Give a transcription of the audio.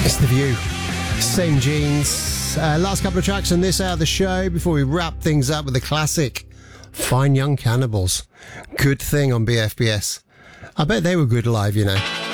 It's The View. Same Jeans. Last couple of tracks on this hour of the show before we wrap things up with the classic Fine Young Cannibals. Good Thing on BFBS. I bet they were good live, you know.